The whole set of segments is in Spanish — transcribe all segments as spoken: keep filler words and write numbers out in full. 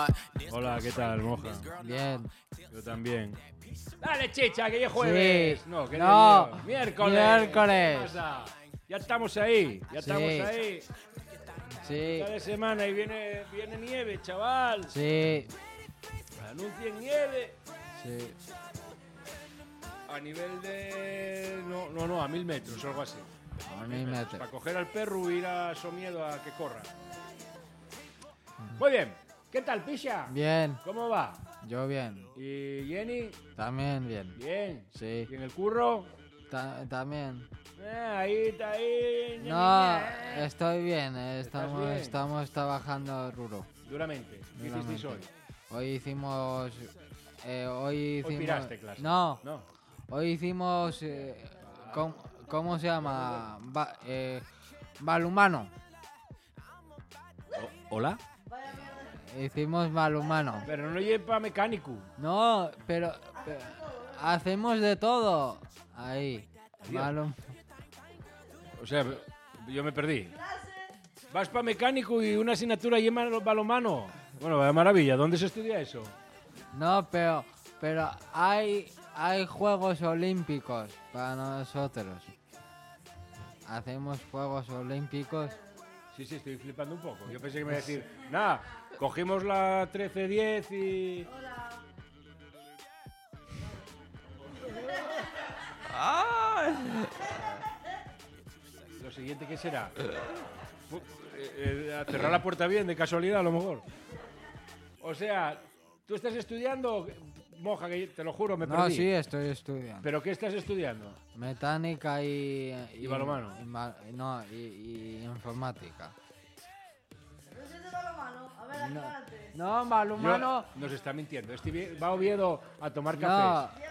Hola, ¿qué tal, moja? Bien. Yo también. Dale, chicha, que ya es jueves. Sí. No, que No. día. Miércoles. Miércoles. ¿Qué pasa? Ya estamos ahí, ya Sí. estamos ahí. Sí. Cada semana y viene, viene nieve, chaval. Sí. Anuncien nieve. Sí. A nivel de... No, no, no, a mil metros o algo así. A mí me te... Para coger al perro y ir a Somiedo a que corra. Muy bien. ¿Qué tal, Pisha? Bien. ¿Cómo va? Yo bien. ¿Y Jenny? También bien. Bien. Sí. ¿Y en el curro? Ta- también. Eh, ahí, está ahí. No, eh. estoy bien. Estamos, bien? estamos trabajando ruro. Duramente. ¿Qué hicisteis hoy? Hoy hicimos... eh, hoy hicimos... Hoy piraste clase. No. No. Hoy hicimos... eh, ¿cómo, cómo se llama? Ba- eh, balumano. O- ¿Hola? Hicimos balumano. Pero no lleva mecánico. No, pero, pero hacemos de todo. Ahí. Tío. Balum- O sea, yo me perdí. Vas para mecánico y una asignatura lleva balonmano. Bueno, vaya maravilla. ¿Dónde se estudia eso? No, pero, pero hay, hay Juegos Olímpicos para nosotros. Hacemos Juegos Olímpicos. Sí, sí, estoy flipando un poco. Yo pensé que me iba a decir, nada, cogimos la trece diez y... Lo siguiente, ¿qué será? Fu- eh, eh, cerrar la puerta bien, de casualidad, a lo mejor. O sea, tú estás estudiando, moja, que te lo juro, me No, perdí. sí, estoy estudiando. ¿Pero qué estás estudiando? Mecánica y... ¿Y balonmano? y ma- no, y, y informática. No, no, balonmano... Yo- nos está mintiendo. Este vie- va a Oviedo a tomar No. cafés.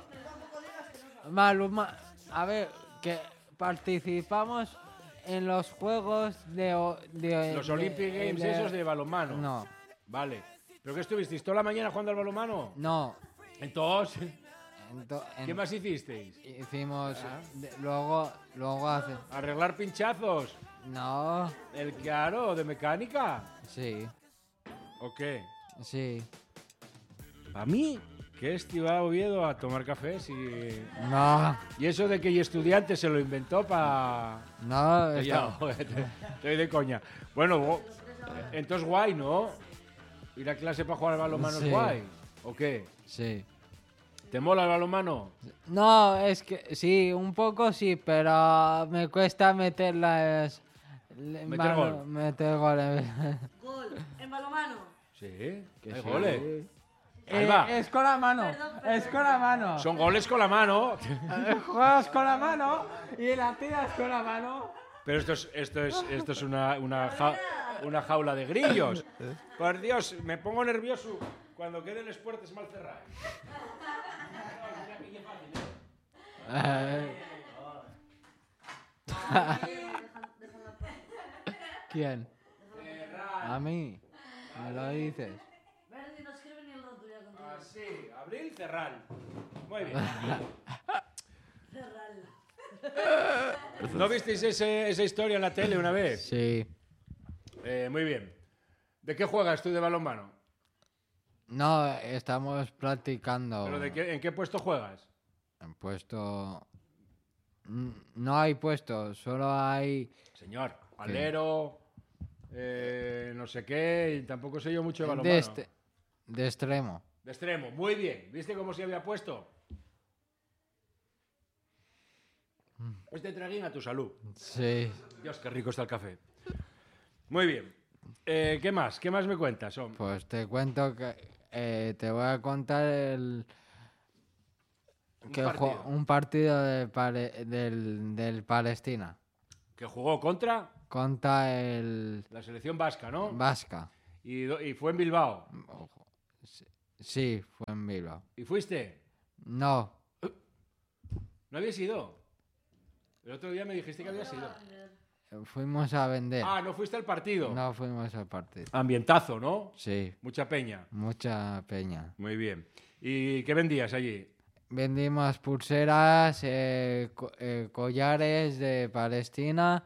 Maluma, a ver, que participamos en los juegos de... o- de Los de- Olympic Games de- esos de balonmano. No, Vale. ¿Pero qué estuvisteis toda la mañana jugando al balonmano? no. Entonces, Ento- en- ¿qué más hicisteis? Hicimos... Ah. de- luego, luego hace... ¿Arreglar pinchazos? No, ¿El claro de mecánica? sí, ¿O qué? sí. ¿A mí? Que este iba a Oviedo a tomar cafés y... No, Y eso de que y estudiante se lo inventó para... no, Ya, está- joder, te- estoy de coña. Bueno, go- entonces guay, ¿no? Ir a clase para jugar al balonmano Sí. es guay. ¿O qué? sí. ¿Te mola el balonmano? No, es que sí, un poco sí, pero me cuesta meter las... le- Meter mano- gol. Meter goles. Gol, en balonmano. Sí, Que hay sí. goles. Ahí Eh, va. es con la mano, Perdón, perdón. es con la mano. Son goles con la mano. Eh, Juegas con la mano y la tiras con la mano. Pero esto es, esto es, esto es una, una, ja- una jaula de grillos. Por Dios, me pongo nervioso cuando queden las puertas mal cerradas. Eh, ¿Quién? A mí. Me lo dices. Verdi no escribe ni el rótulo ya contigo. Así, abril, cerrar. Muy bien. Cerrarla. ¿No visteis ese- esa historia en la tele una vez? Sí. Eh, muy bien. ¿De qué juegas tú de balonmano? No, estamos practicando. ¿Pero de qué, en qué puesto juegas? En puesto... Mm, No hay puesto, solo hay... Señor, alero, eh, no sé qué, y tampoco sé yo mucho de balonmano. De, este, de extremo. De extremo, muy bien. ¿Viste cómo se había puesto? Este traguín a tu salud. Sí. Dios, qué rico está el café. Muy bien. Eh, ¿Qué más? ¿Qué más me cuentas, hombre? Pues te cuento que... eh, te voy a contar el... Un que partido. ju- un partido de Pale- del, del Palestina Que jugó contra contra el la selección vasca, ¿no? Vasca. Y, do- y fue en Bilbao. Ojo. Sí, sí, fue en Bilbao. ¿Y fuiste? No, ¿No habías ido? El otro día me dijiste que habías ido. fuimos a vender. Ah, ¿no fuiste al partido? No fuimos al partido. Ambientazo, ¿no? Sí, Mucha peña. mucha peña. Muy bien. ¿Y qué vendías allí? Vendimos pulseras, eh, co- eh, collares de Palestina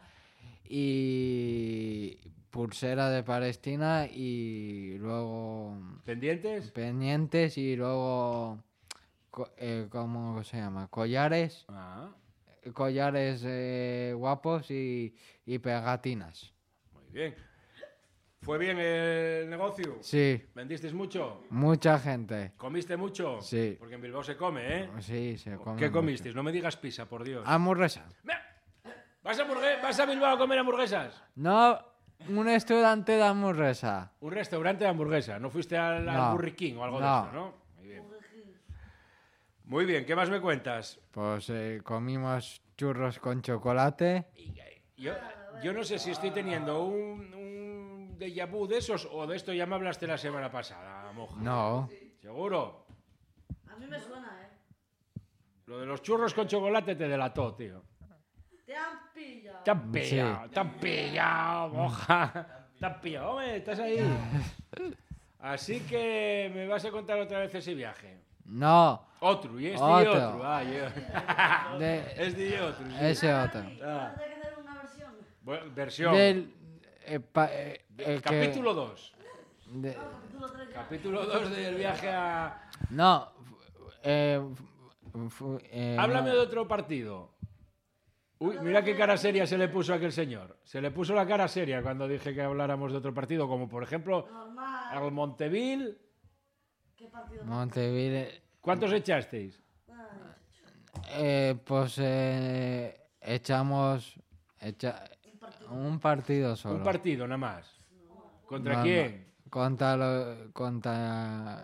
y pulsera de Palestina y luego ¿Pendientes? pendientes y luego, co- eh, ¿cómo se llama? Collares, Ah, collares eh, guapos y, y pegatinas. muy bien. ¿Fue bien el negocio? Sí, ¿Vendisteis mucho? mucha gente. ¿Comiste mucho? Sí. Porque en Bilbao se come, ¿eh? Sí, se come ¿Qué mucho. comisteis? No me digas pizza, por Dios. Hamburguesa. Mira, ¿Vas a, hamburgue- ¿Vas a Bilbao a comer hamburguesas? No, un estudiante de hamburguesa. Un restaurante de hamburguesa. ¿No fuiste al, al No. Burger King o algo No. de esto, no? Muy bien. Muy bien, ¿qué más me cuentas? Pues eh, comimos churros con chocolate. Yo, yo no sé si estoy teniendo un, un déjà vu de esos o de esto ya me hablaste la semana pasada, moja. No, ¿Seguro? A mí me suena, ¿eh? Lo de los churros con chocolate te delató, tío. Te han pillado. Te han pillado, te han pillado, moja. Te han pillado, hombre, estás ahí. Así que me vas a contar otra vez ese viaje. no, Otro, y este y Otro. otro. Ah, yo. de, Este y otro. sí. ese otro. Ah. Hay que hacer una versión. Bueno, versión. Del eh, pa- eh, el que- Capítulo dos. de- Capítulo tres ya. Capítulo dos del viaje a... no, eh, fu- fu- eh, Háblame no. de otro partido. Uy, mira qué cara seria se le puso a aquel señor. Se le puso la cara seria cuando dije que habláramos de otro partido, como por ejemplo Normal. el Monteville. ¿Qué partido? Montevideo. ¿Cuántos echasteis? Ay, Eh, pues eh, echamos echa- un partido solo. Un partido nada más. ¿Contra No, quién? no. Contra lo- contra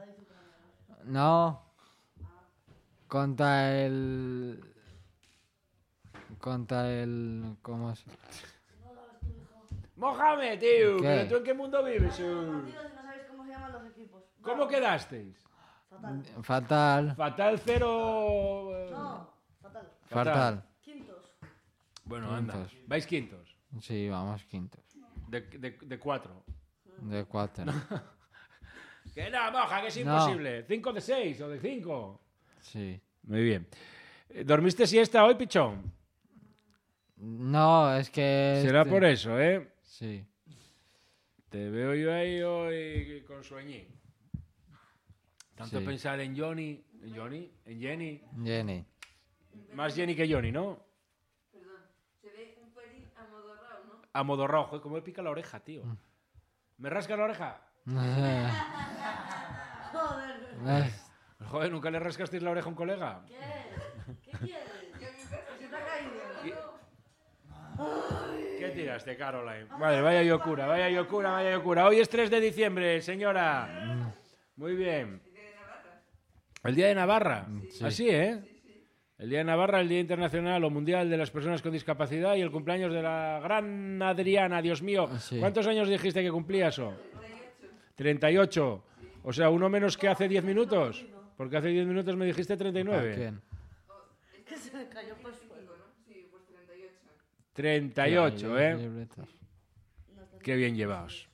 no contra el contra el ¿cómo se? Mohamed, tío. ¿Qué? ¿Pero tú en qué mundo vives? uh? partidos y no sabéis cómo se llaman los equipos. ¿Cómo quedasteis? Fatal. Fatal, Fatal cero... eh, No, fatal. fatal. Quintos. Bueno, anda. Quintos. Vais quintos. Sí, vamos quintos. De, de, de cuatro. De cuatro. Que no, moja, que es No. imposible. Cinco de seis o de cinco. Sí. Muy bien. Eh, ¿Dormiste siesta hoy, pichón? No, es que Será este- por eso, ¿eh? Sí. Te veo yo ahí hoy con sueñín. Tanto Sí. pensar en Johnny, en Johnny, en Jenny. Jenny. Más Jenny que Johnny, ¿no? Perdón, se ve un pelín amodorrado, ¿no? A modo rojo, como me pica la oreja, tío. ¿Me rasca la oreja? Joder. Eh, Joder, ¿nunca le rascasteis la oreja a un colega? ¿Qué? ¿Qué quieres? ¿Se te ha caído? ¿Qué tiraste, Caroline? Madre, vaya locura, vaya locura, vaya locura. Hoy es tres de diciembre, señora. Muy bien. ¿El Día de Navarra? Sí. Así, ¿eh? El Día de Navarra, el Día Internacional o Mundial de las Personas con Discapacidad y el cumpleaños de la gran Adriana, Dios mío. Sí. ¿Cuántos años dijiste que cumplía eso? treinta y ocho. O sea, uno menos que hace diez minutos. Porque hace diez minutos me dijiste treinta y ¿para nueve. quién? Que se me cayó por suelo. Sí, pues treinta y ocho. treinta y ocho, Ay, ¿eh? libretas. Qué bien llevaos.